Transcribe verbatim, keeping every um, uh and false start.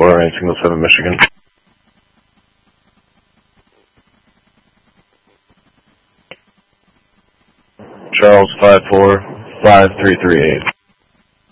four nine Single Seven, Michigan. Charles five four five three three eight.